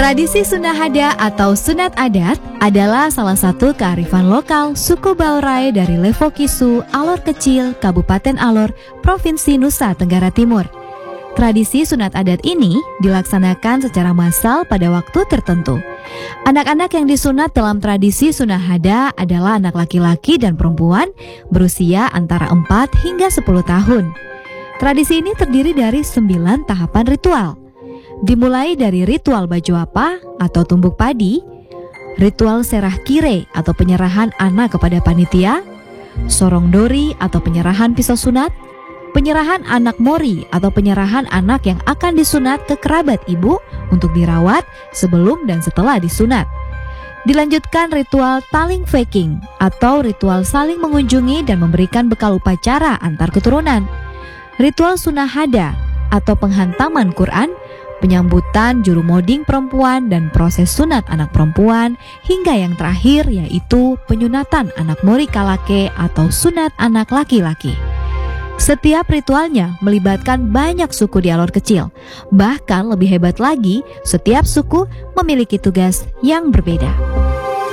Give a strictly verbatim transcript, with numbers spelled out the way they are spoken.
Tradisi Sunah Hada atau sunat adat adalah salah satu kearifan lokal suku Baorai dari Levokisu, Alor Kecil, Kabupaten Alor, Provinsi Nusa Tenggara Timur. Tradisi sunat adat ini dilaksanakan secara massal pada waktu tertentu. Anak-anak yang disunat dalam tradisi Sunah Hada adalah anak laki-laki dan perempuan berusia antara empat hingga sepuluh tahun. Tradisi ini terdiri dari sembilan tahapan ritual. Dimulai dari ritual baju apa atau tumbuk padi, ritual serah kire atau penyerahan anak kepada panitia, sorong dori atau penyerahan pisau sunat, penyerahan anak mori atau penyerahan anak yang akan disunat ke kerabat ibu untuk dirawat sebelum dan setelah disunat. Dilanjutkan ritual taling faking atau ritual saling mengunjungi dan memberikan bekal upacara antar keturunan. Ritual Sunah Hada atau penghantaman Quran, penyambutan juru moding perempuan dan proses sunat anak perempuan, hingga yang terakhir yaitu penyunatan anak mori kalake atau sunat anak laki-laki. Setiap ritualnya melibatkan banyak suku di Alor Kecil. Bahkan lebih hebat lagi, setiap suku memiliki tugas yang berbeda.